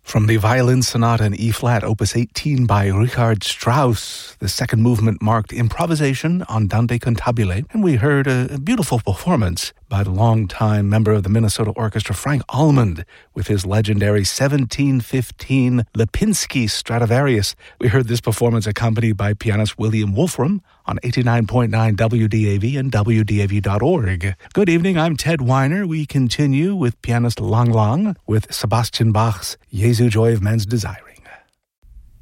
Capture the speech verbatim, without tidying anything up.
From the Violin Sonata in E-flat, Opus eighteen by Richard Strauss, the second movement marked improvisation andante cantabile, and we heard a, a beautiful performance by the longtime member of the Minnesota Orchestra, Frank Almond, with his legendary seventeen fifteen Lipinski Stradivarius. We heard this performance accompanied by pianist William Wolfram on eighty-nine point nine W D A V and W D A V dot org. Good evening, I'm Ted Weiner. We continue with pianist Lang Lang with Sebastian Bach's Jesu Joy of Man's Desire.